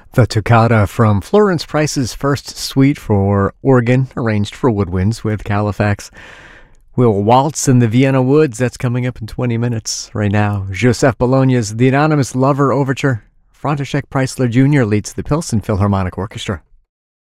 The Toccata from Florence Price's first suite for organ, arranged for woodwinds with Califax. We'll waltz in the Vienna Woods. That's coming up in 20 minutes. Right now, Joseph Bologna's The Anonymous Lover Overture. František Preissler Jr. leads the Pilsen Philharmonic Orchestra.